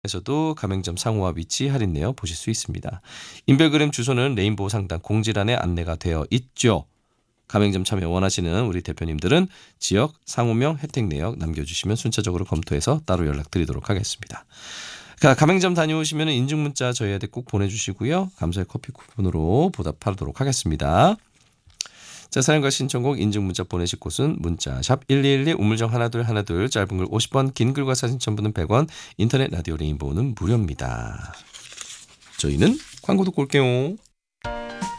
에서도 가맹점 상호와 위치 할인 내역 보실 수 있습니다. 인별그램 주소는 레인보우 상단 공지란에 안내가 되어 있죠. 가맹점 참여 원하시는 우리 대표님들은 지역 상호명 혜택 내역 남겨주시면 순차적으로 검토해서 따로 연락드리도록 하겠습니다. 가맹점 다녀오시면 인증문자 저희한테 꼭 보내주시고요. 감사의 커피 쿠폰으로 보답하도록 하겠습니다. 자, 사연과 신청곡 인증문자 보내실 곳은 문자 샵 1212 우물정 1212 짧은 글 50원 긴 글과 사진 첨부는 100원 인터넷 라디오 레인보우는 무료입니다. 저희는 광고 듣고 올게요.